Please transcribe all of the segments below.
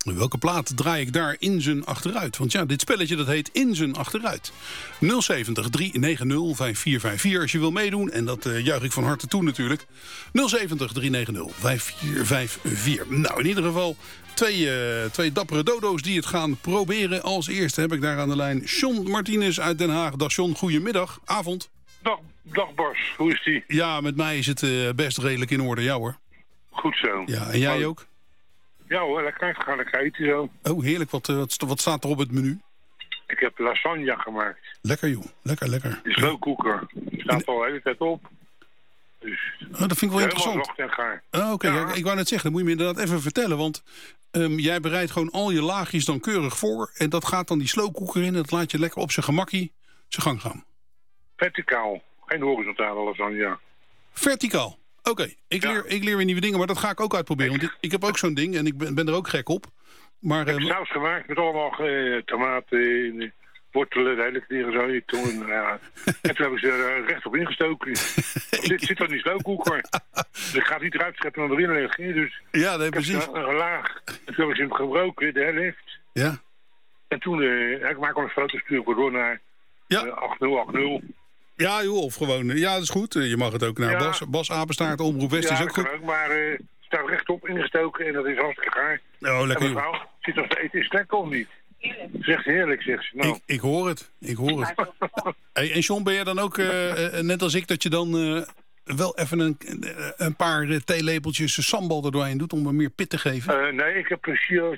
Welke plaat draai ik daar in zijn achteruit? Want ja, dit spelletje dat heet In zijn achteruit. 070 390 5454 als je wil meedoen. En dat juich ik van harte toe natuurlijk. 070 390 5454. Nou, in ieder geval twee dappere dodo's die het gaan proberen. Als eerste heb ik daar aan de lijn John Martinez uit Den Haag. Dag John, goedemiddag, avond. Dag Bas, hoe is die? Ja, met mij is het best redelijk in orde. Ja hoor. Goed zo. Ja, en jij ook? Ja hoor, lekker. Ga lekker eten zo. Oh, heerlijk. Wat staat er op het menu? Ik heb lasagne gemaakt. Lekker joh, lekker. Die slowcooker. Die staat al de hele tijd op. Dus dat vind ik wel interessant. Oké. Ja, ik wou net zeggen, dat moet je me inderdaad even vertellen. Want jij bereidt gewoon al je laagjes dan keurig voor. En dat gaat dan die slowcooker in. En dat laat je lekker op zijn gemakkie zijn gang gaan. Verticaal. Geen horizontale lasagne. Verticaal. Oké. Ik leer weer nieuwe dingen. Maar dat ga ik ook uitproberen. Want ik heb ook zo'n ding. En ik ben er ook gek op. Maar, ik heb saus gemaakt met allemaal tomaten, wortelen, de hele kleren zo. En toen heb ik ze er recht op ingestoken. Dit zit dan in die slowcooker. Dus ik ga het niet eruit scheppen en erin leggen. Dus ja, nee, precies. Een laag. En toen heb ik ze gebroken, de helft. Ja. En toen, ik maak al een foto, stuur ik door naar 8080. Ja, joh, of gewoon, ja, dat is goed. Je mag het ook naar Bas Apenstaart, Omroep West is ook goed. Ja, maar het staat rechtop ingestoken en dat is hartstikke gaar. Oh, lekker. En mevrouw, zit nog steeds in lekker of niet? Zegt heerlijk, zegt ze. Nou. Ik hoor het. Hey, en John, ben jij dan ook, net als ik, dat je dan wel even een paar theelepeltjes sambal er doorheen doet om er meer pit te geven? Nee, ik heb een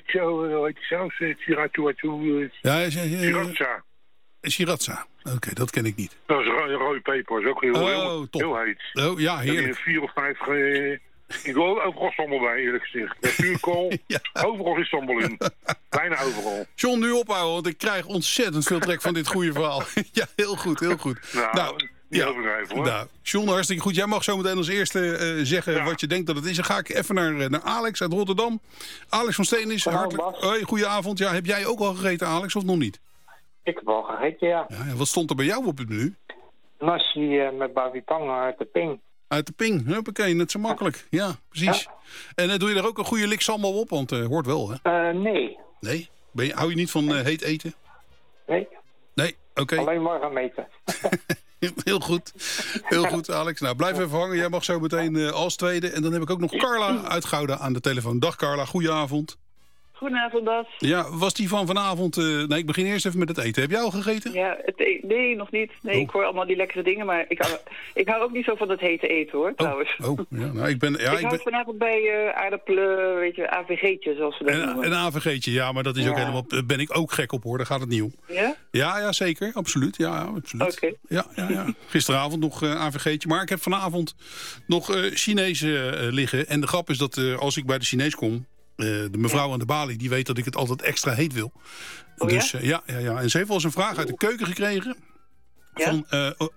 sriracha. Sriracha. Oké, dat ken ik niet. Dat is rode peper, is ook heel heet. Oh, ja, heerlijk. En 4 of 5... ik wil overal sambal bij, eerlijk gezegd. Vuurkool, overal is sambal in. Bijna overal. John, nu ophouden, want ik krijg ontzettend veel trek van dit goede verhaal. Ja, heel goed. Nou niet overdrijven, hoor. Nou, John, hartstikke goed. Jij mag zo meteen als eerste zeggen wat je denkt dat het is. Dan ga ik even naar Alex uit Rotterdam. Alex van Steen is hartelijk... Hoi, goedenavond. Ja, heb jij ook al gegeten, Alex, of nog niet? Ik heb al gegeten, ja. Wat stond er bij jou op het menu? Nasi met babi-pang uit de ping. Uit de ping, huppakee, net zo makkelijk. Ja, precies. Ja. En doe je er ook een goede lik sambal op? Want hoort wel, hè? Nee. Nee? Hou je niet van heet eten? Nee. Nee, oké. Alleen morgen meten. Heel goed, Alex. Nou, blijf even hangen. Jij mag zo meteen als tweede. En dan heb ik ook nog Carla uit Gouda aan de telefoon. Dag Carla, goedenavond. Goedenavond, Bas. Ja, was die van vanavond... nee, ik begin eerst even met het eten. Heb jij al gegeten? Ja, nee, nog niet. Nee, ik hoor allemaal die lekkere dingen, maar ik hou ook niet zo van het hete eten, hoor, trouwens. Ja, nou, ik hou vanavond bij aardappelen, weet je, AVG'tje, zoals we dat noemen. Een AVG'tje, ja, maar dat is ook helemaal... ben ik ook gek op, hoor. Daar gaat het niet om. Ja? Ja, zeker. Absoluut. Ja, absoluut. Oké. Ja. Gisteravond nog AVG'tje. Maar ik heb vanavond nog Chinees liggen. En de grap is dat als ik bij de Chinees kom... de mevrouw aan de balie, die weet dat ik het altijd extra heet wil. Oh, dus ja? Ja. En ze heeft wel eens een vraag uit de keuken gekregen. Ja? Van,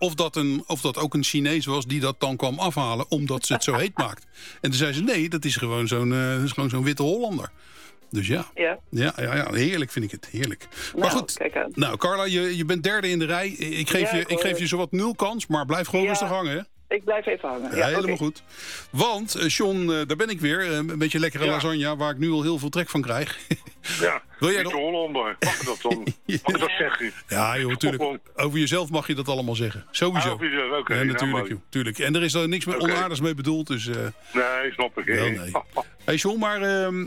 of dat ook een Chinees was die dat dan kwam afhalen omdat ze het zo heet maakt. En toen zei ze, nee, dat is gewoon zo'n witte Hollander. Dus ja, heerlijk vind ik het, heerlijk. Nou, maar goed, kijk aan. Nou Carla, je bent derde in de rij. Ik geef je zowat 0 kans, maar blijf gewoon rustig hangen, hè? Ik blijf even hangen. Ja, helemaal goed. Want, John, daar ben ik weer. Een beetje lekkere lasagne, waar ik nu al heel veel trek van krijg. Ja, wil jij de Hollander. Mag ik dat dan? Mag ik dat zeggen? Ja, joh, natuurlijk. Over jezelf mag je dat allemaal zeggen. Sowieso. Over jezelf, oké. Ja, natuurlijk, joh. Tuurlijk. En er is er niks meer onaardigs mee bedoeld, dus... nee, snap ik. Wel, nee. Hey, John, maar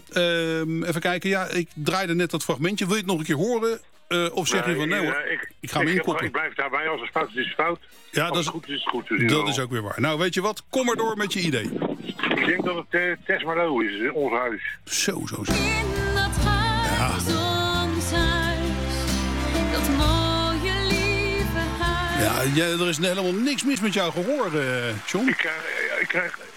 even kijken. Ja, ik draaide net dat fragmentje. Wil je het nog een keer horen? Of zeg je van, nee hoor, ik ga hem inkoppen. Ik blijf daarbij. Als het fout is, is het fout. Ja, als het goed is, is het goed. Dus dat is ook weer waar. Nou, weet je wat? Kom maar door met je idee. Ik denk dat het Tess Marlowe is, ons huis. Zo. In dat huis, ons huis, dat mooie lieve huis. Ja, er is helemaal niks mis met jouw gehoor, John. Ik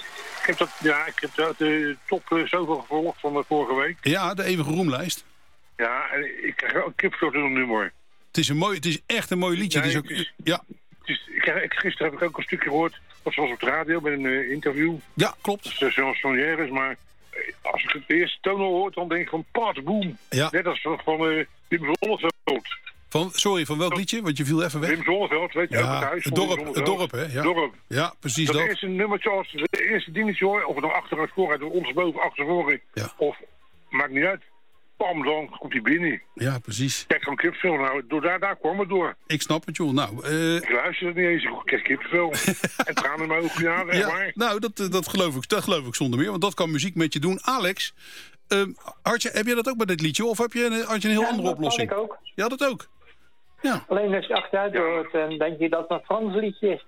heb de top zoveel gevolgd van de vorige week. Ja, de eeuwige roemlijst. Ja, en ik krijg ook kipveel door nu mooi. Het is echt een mooi liedje. Ja. Gisteren heb ik ook een stukje gehoord. Dat was op de radio met een interview. Ja, klopt. Dat is chansonnières, maar als ik het eerste toon al hoor, dan denk ik van Pat Boom. Ja. Net als van Wim Zonneveld. Van welk liedje? Want je viel even weg. Wim Zonneveld, weet je, ook het huis. Het dorp, hè? Ja. Dorp. Ja, precies dat. Dat eerste nummertje, als het eerste dingetje hoor, of het nou achteruit vooruit, of ondersteboven, achtervoren, of maakt niet uit. Pam, dan komt hij binnen. Ja, precies. Kijk, gewoon kippenvel. Nou, daar kwam het door. Ik snap het, joh. Nou, Ik luister het niet eens. Ik krijg kippenvel. En tranen in mijn ogen. Ja, echt waar. Nou, dat geloof ik zonder meer. Want dat kan muziek met je doen. Alex, heb je dat ook bij dit liedje? Of had je een heel andere oplossing? Dat had ik ook. Ja, dat ook. Ja. Alleen als je achteruit hoort, dan denk je dat het een Frans liedje is.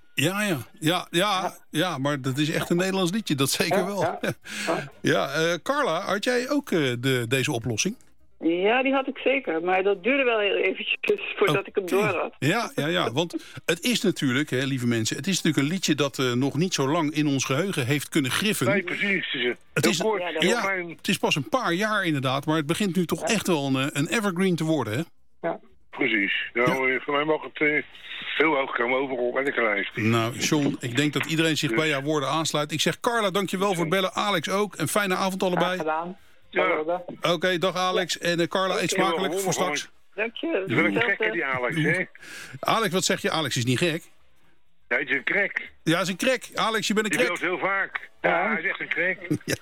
Ja, maar dat is echt een Nederlands liedje. Dat zeker wel. Ja, Carla, had jij ook deze oplossing? Ja, die had ik zeker. Maar dat duurde wel heel eventjes voordat ik hem door had. Ja, want het is natuurlijk, hè, lieve mensen... het is natuurlijk een liedje dat nog niet zo lang in ons geheugen heeft kunnen griffen. Nee, precies. Het is pas een paar jaar inderdaad... maar het begint nu toch echt wel een evergreen te worden, hè? Ja. Precies. Nou, voor mij mag het heel hoog komen overal bij de lijst. Nou, John, ik denk dat iedereen zich bij jouw woorden aansluit. Ik zeg Carla, dankjewel voor het bellen. Alex ook. Een fijne avond allebei. Gedaan. Ja. Oké, dag Alex. En Carla, eet smakelijk voor straks. Dank je. Dat is wel een gekke die Alex, hè? Alex, wat zeg je? Alex is niet gek. Ja, hij is een krek. Ja, hij is een krek. Alex, je bent een Die krek. wil het heel vaak. Ja, hij is echt een krek.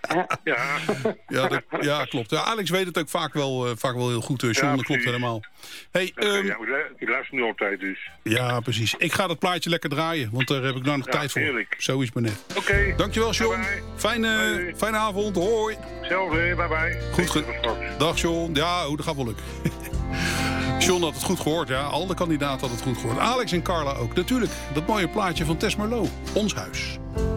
Ja, klopt. Ja, Alex weet het ook vaak wel heel goed. John, dat klopt helemaal. Hey, ik luister nu altijd dus. Ja, precies. Ik ga dat plaatje lekker draaien, want daar heb ik nou nog tijd voor. Heerlijk. Zo is het maar net. Oké. Dankjewel, John. Bye-bye. Fijne avond. Hoi. Hetzelfde, bye-bye. Goed. Dag, John. Ja, dat gaat wel lukken. John had het goed gehoord, ja. Al de kandidaten hadden het goed gehoord. Alex en Carla ook. Natuurlijk, dat mooie plaatje van Tess Merlot. Ons huis.